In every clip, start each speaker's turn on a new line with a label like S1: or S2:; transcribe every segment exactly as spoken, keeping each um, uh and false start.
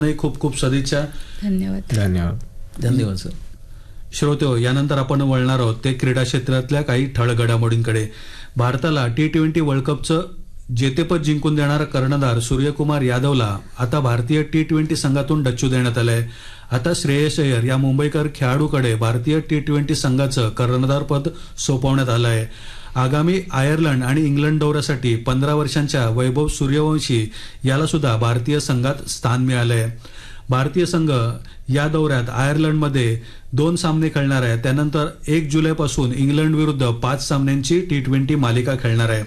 S1: खूप खूप सदिच्छा.
S2: धन्यवाद.
S3: धन्यवाद.
S1: धन्यवाद सर. श्रोतेहो, यानंतर आपण वळणार आहोत ते क्रीडा क्षेत्रातल्या काही ठळक घडामोडींकडे. भारताला टी ट्वेंटी वर्ल्ड कपचं जेतेपद जिंकून देणारा कर्णधार सूर्यकुमार यादवला आता भारतीय टी ट्वेंटी संघातून डच्चू देण्यात आलंय. आता श्रेयस अय्यर या मुंबईकर खेळाडूकडे भारतीय टी ट्वेंटी संघाचं कर्णधारपद सोपवण्यात आलं आहे. आगामी आयर्लंड आणि इंग्लंड दौऱ्यासाठी पंधरा वर्षांच्या वैभव सूर्यवंशी याला सुद्धा भारतीय संघात स्थान मिळालंय. भारतीय संघ या दौऱ्यात आयर्लंडमध्ये दोन सामने खेळणार आहे. त्यानंतर एक जुलैपासून इंग्लंड विरुद्ध पाच सामन्यांची टी ट्वेंटी मालिका खेळणार आहे.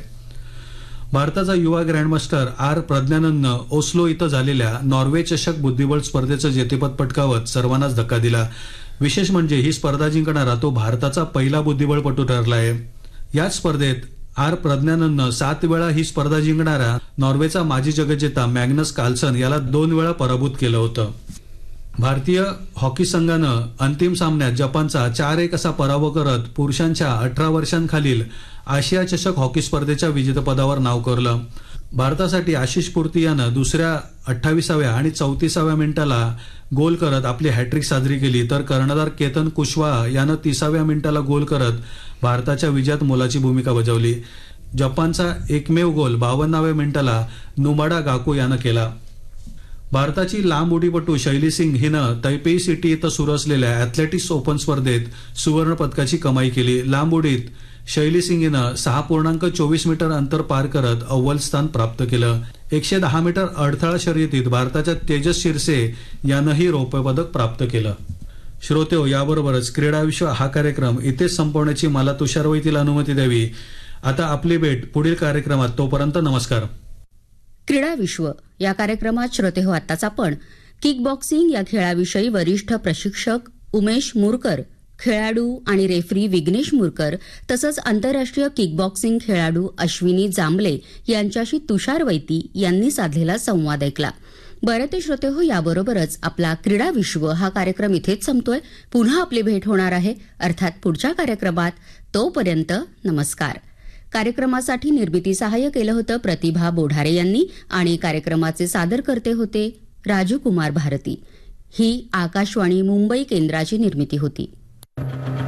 S1: भारताचा युवा ग्रँडमास्टर आर प्रज्ञानंदनं ओस्लो इथं झालेल्या नॉर्वे चषक बुद्धिबळ स्पर्धेचं जेतेपद पटकावत सर्वांनाच धक्का दिला. विशेष म्हणजे ही स्पर्धा जिंकणारा तो भारताचा पहिला बुद्धिबळपटू ठरला आहे. याच स्पर्धेत आर प्रज्ञानंदनं सात वेळा ही स्पर्धा जिंकणारा नॉर्वेचा माजी जगज्जेता मॅग्नस कार्लसन याला दोन वेळा पराभूत केलं होतं. भारतीय हॉकी संघानं अंतिम सामन्यात जपानचा चार एक असा पराभव करत पुरुषांच्या अठरा वर्षांखालील आशिया चषक हॉकी स्पर्धेच्या विजेतेपदावर नाव कोरलं. भारतासाठी आशिष पुर्ती यानं दुसऱ्या अठ्ठावीसाव्या आणि चौतीसाव्या मिनिटाला गोल करत आपली हॅट्रिक साजरी केली, तर कर्णधार केतन कुशवाहा यानं तिसाव्या मिनिटाला गोल करत भारताच्या विजयात मोलाची भूमिका बजावली. जपानचा एकमेव गोल बावन्नाव्या मिनिटाला नुमाडा गाकू यानं केला. भारताची लांब उडीपटू शैली सिंग हिनं तैपेई सिटी इथं सुरू असलेल्या अॅथलेटिक्स ओपन स्पर्धेत सुवर्ण पदकाची कमाई केली. लांब उडीत शैली सिंग हिनं सहा पूर्णांक चोवीस मीटर अंतर पार करत अव्वल स्थान प्राप्त केलं. एकशे दहा मीटर अडथळा शर्यतीत भारताच्या तेजस शिरसे यानंही रौप्य पदक प्राप्त केलं. श्रोतेहो, याबरोबरच क्रीडा विश्व हा कार्यक्रम इथेच संपवण्याची मला तुषार वैतील अनुमती द्यावी. आता आपली भेट पुढील कार्यक्रमात. तोपर्यंत नमस्कार.
S2: क्रीडा विश्व या कार्यक्रमात श्रोते हो, आताच आपण किक बॉक्सिंग या खेळाविषयी वरिष्ठ प्रशिक्षक उमेश मुरकर, खेळाडू आणि रेफरी विघ्नेश मुरकर तसंच आंतरराष्ट्रीय किक बॉक्सिंग खेळाडू अश्विनी जांभले यांच्याशी तुषार वैती यांनी साधलेला संवाद ऐकला. बरं ते श्रोते हो, याबरोबरच आपला क्रीडा विश्व हा कार्यक्रम इथेच संपतोय. पुन्हा आपली भेट होणार आहे अर्थात पुढच्या कार्यक्रमात. तोपर्यंत नमस्कार. कार्यक्रमासाठी निर्मिती सहाय्य केलं होतं प्रतिभा बोढारे यांनी आणि कार्यक्रमाचे सादरकर्ते होते राजू कुमार भारती. ही आकाशवाणी मुंबई केंद्राची निर्मिती होती.